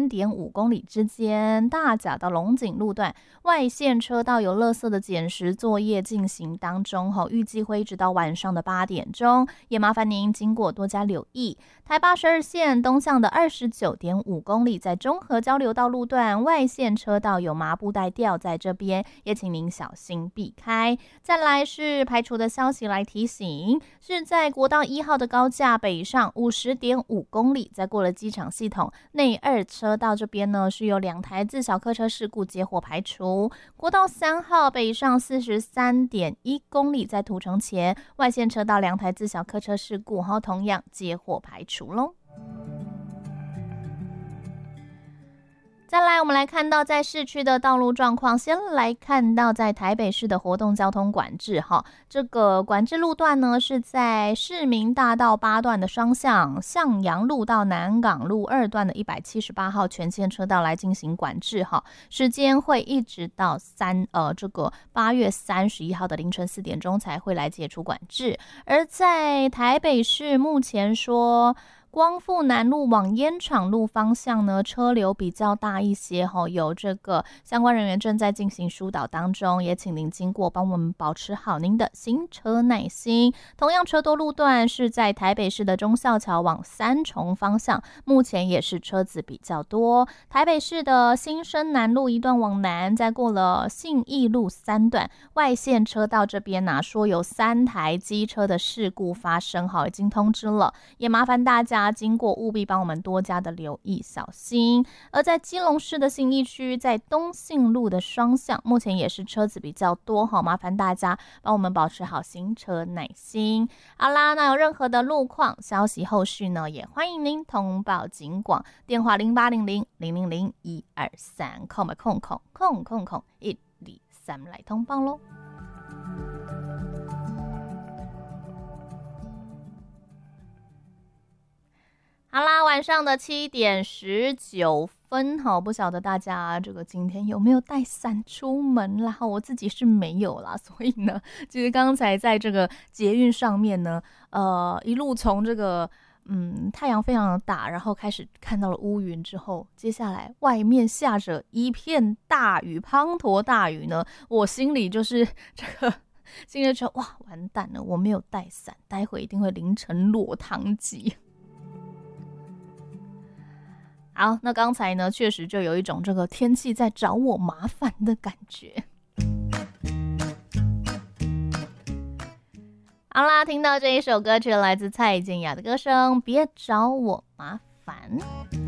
3.5公里之间，大甲到龙井路段外线车道有垃圾的捡拾作业进行当中，预计会一直到晚上的8点钟，也麻烦您经过多加留意。台82线东向的29.5公里，在中和交流道路段外线车道有麻布袋吊在这边，也请您小心避开。再来是排除的消息来提醒，是在国道1号的高架北上50.5公里，在过了机场系统内2车道这边呢，是有2台自小客车事故接获排除。国道3号北上43.1公里，在土城前外线车道2台自小客车事故，同样接获排除咯。再来我们来看到在市区的道路状况，先来看到在台北市的活动交通管制这个管制路段呢是在市民大道8段的双向，向阳路到南港路2段的178号全线车道来进行管制时间会一直到这个8月31号的凌晨4点钟才会来解除管制。而在台北市目前说光复南路往烟厂路方向呢，车流比较大一些有这个相关人员正在进行疏导当中，也请您经过帮我们保持好您的行车耐心。同样车多路段是在台北市的忠孝桥往三重方向，目前也是车子比较多。台北市的新生南路一段往南，再过了信义路3段外线车道这边说有3台机车的事故发生已经通知了，也麻烦大家经过务必帮我们多加的留意小心。而在基隆市的信义区，在东信路的双向目前也是车子比较多麻烦大家帮我们保持好行车耐心。好啦，那有任何的路况消息后续呢，也欢迎您通报警广，电话0800-000-123，123来通报咯。好啦，晚上的7点19分不晓得大家这个今天有没有带伞出门啦？我自己是没有啦，所以呢，其实刚才在这个捷运上面呢，一路从这个太阳非常的大，然后开始看到了乌云之后，接下来外面下着一片大雨，滂沱大雨呢，我心里就是这个心里觉得哇，完蛋了，我没有带伞，待会一定会淋成落汤鸡。好，那刚才呢，确实就有一种这个天气在找我麻烦的感觉。好啦，听到这一首歌曲来自蔡健雅的歌声《别找我麻烦》。